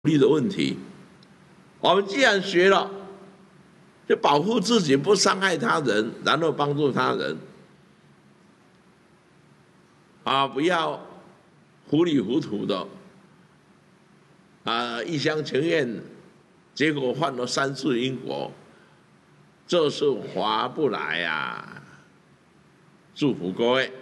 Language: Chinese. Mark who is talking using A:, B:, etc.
A: 力的问题。我们既然学了，就保护自己，不伤害他人，然后帮助他人。不要糊里糊涂的，一厢情愿，结果犯了三世因果，这是划不来呀！祝福各位。